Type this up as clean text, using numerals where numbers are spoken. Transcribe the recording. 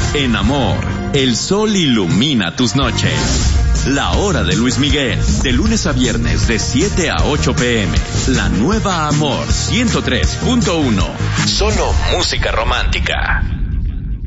En Amor, el sol ilumina tus noches. La hora de Luis Miguel, de lunes a viernes de 7 a 8 p.m. La nueva Amor 103.1. Solo música romántica.